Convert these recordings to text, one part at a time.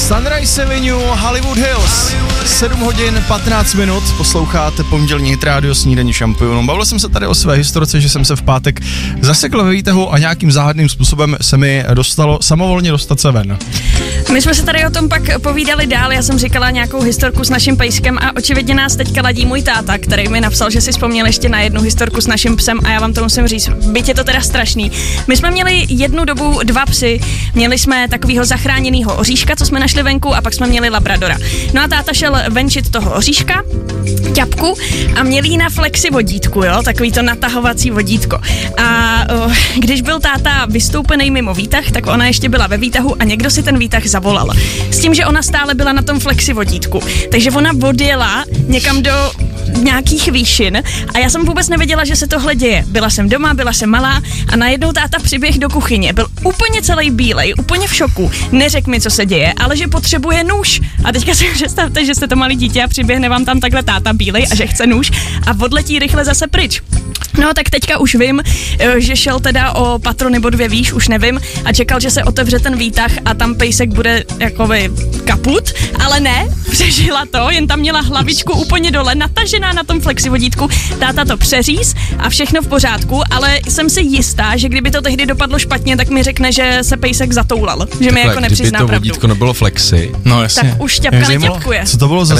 Sunrise Avenue, Hollywood Hills. 7 hodin 15 minut, posloucháte pondělní hit rádio Snídaní šampionů. Bavil jsem se tady o své historice, že jsem se v pátek zasekl ve výtahu a nějakým záhadným způsobem se mi dostalo samovolně dostat se ven. My jsme se tady o tom pak povídali dál, já jsem říkala nějakou historku s naším pejskem a očividně nás teďka ladí můj táta, který mi napsal, že si vzpomněl ještě na jednu historku s naším psem a já vám to musím říct, byť je to teda strašný. My jsme měli jednu dobu 2 psy, měli jsme takovýho zachráněného oříška, co jsme našli venku a pak jsme měli labradora. No a táta šel venčit toho oříška, ťapku a měl jí na flexi vodítku, jo, takový to natahovací vodítko. A když byl táta vystoupený mimo výtah, tak ona ještě byla ve výtahu a někdo si ten výtah zavolal. S tím, že ona stále byla na tom flexi vodítku. Takže ona odjela někam do nějakých výšin a já jsem vůbec nevěděla, že se tohle děje. Byla jsem doma, byla jsem malá a najednou táta přiběh do kuchyně. Byl úplně celý bílej, úplně v šoku. Neřekl mi, co se děje, ale že potřebuje nůž. A teďka si představte, že jste to malý dítě a přiběhne vám tam takhle táta bílej a že chce nůž a odletí rychle zase pryč. No tak teďka už vím, že šel teda o patro nebo 2 výš, už nevím, a čekal, že se otevře ten výtah a tam pejsek bude jakoby kaput, ale ne, přežila to, jen tam měla hlavičku úplně dole, natažená na tom flexivodítku, táta to přeříz a všechno v pořádku, ale jsem si jistá, že kdyby to tehdy dopadlo špatně, tak mi řekne, že se pejsek zatoulal, že mi jako nepřizná pravdu. Kdyby to vodítko nebylo flexi, no jasně. Tak už ťapka neťapkuje. Co to bylo za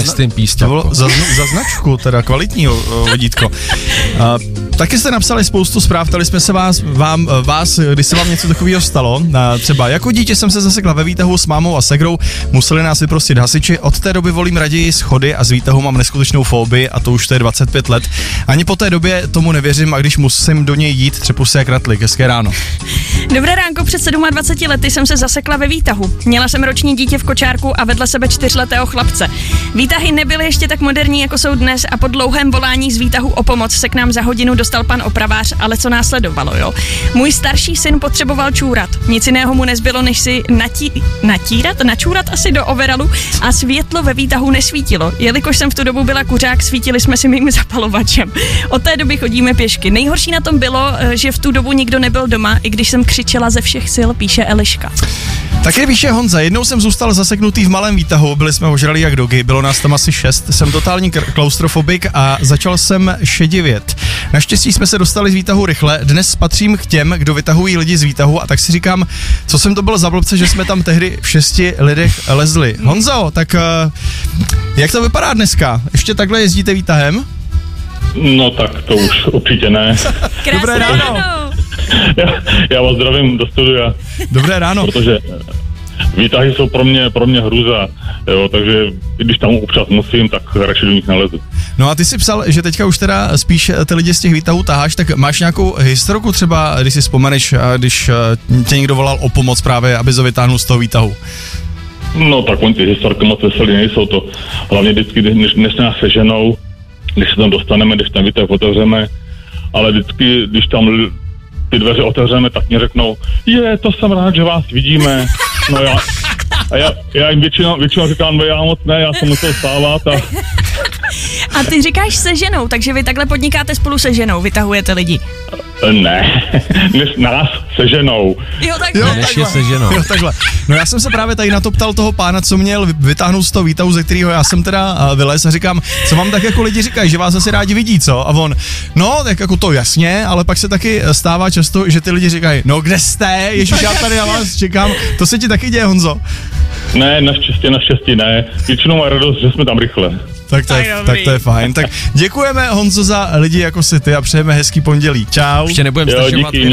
značku, teda kvalitního vodítko. Taky jste napsali spoustu zpráv, ptali jsme se vás, když se vám něco takového stalo. Třeba jako dítě jsem se zasekla ve výtahu s mámou a segrou, museli nás vyprostit hasiči. Od té doby volím raději schody a z výtahu mám neskutečnou fóbii a to už to je 25 let. Ani po té době tomu nevěřím a když musím do něj jít, třepu se jak ratlik. Hezké ráno. Dobré ránko, před 27 lety jsem se zasekla ve výtahu. Měla jsem roční dítě v kočárku a vedle sebe 4letého chlapce. Výtahy nebyly ještě tak moderní, jako jsou dnes a po dlouhém volání z výtahu o pomoc se k nám za hodinu dostal pan opravář, ale co následovalo, jo? Můj starší syn potřeboval čůrat. Nic jiného mu nezbylo, než si načůrat asi do overalu a světlo ve výtahu nesvítilo. Jelikož jsem v tu dobu byla kuřák, svítili jsme si mým zapalovačem. Od té doby chodíme pěšky. Nejhorší na tom bylo, že v tu dobu nikdo nebyl doma, i když jsem křičela ze všech sil, píše Eliška. Také píše Honza, jednou jsem zůstal zaseknutý v malém výtahu, byli jsme ožrali jak dogy, bylo nás tam asi 6, jsem totální klaustrofobik a začal jsem šedivět. Naštěstí jsme se dostali z výtahu rychle, dnes patřím k těm, kdo vytahují lidi z výtahu a tak si říkám, co jsem to byl za blbce, že jsme tam tehdy v 6 lidech lezli. Honzo, tak jak to vypadá dneska? Ještě takhle jezdíte výtahem? No tak to už určitě ne. Dobré ráno. Já vás zdravím do studia. Dobré ráno. Protože výtahy jsou pro mě hrůza, jo, takže když tam občas musím, tak radši do nich nalezu. No a ty jsi psal, že teďka už teda spíš ty lidi z těch výtahů taháš, tak máš nějakou historiku třeba, když si vzpomeneš, když tě někdo volal o pomoc právě, aby to vytáhnul z toho výtahu? No tak oni ty historky moc veselý nejsou, to hlavně vždycky, než nás seženou, když se tam dostaneme, když ten výtah otevřeme, ale vždycky, když tam ty dveře otevřeme, tak mě řeknou, to jsem rád, že vás vidíme. No já jim většinou říkám, no já moc ne, já jsem musel stávat A ty říkáš se ženou, takže vy takhle podnikáte spolu se ženou, vytahujete lidi? Ne, nás se ženou. Jo, takhle. No já jsem se právě tady na to ptal toho pána, co měl vytáhnout z toho výtahu, ze kterého já jsem teda vylez a říkám, co vám tak jako lidi říkají, že vás asi rádi vidí, co? A on, no, tak jako to jasně, ale pak se taky stává často, že ty lidi říkají, no kde jste, ježiš, já tady na vás čekám, to se ti taky děje, Honzo? Ne, naštěstí ne, většinou má radost, že jsme tam rychle. Tak to je fajn. Tak děkujeme, Honzo, za lidi jako si ty a přejeme hezký pondělí. Čau. Ještě nebudeme zdržovat.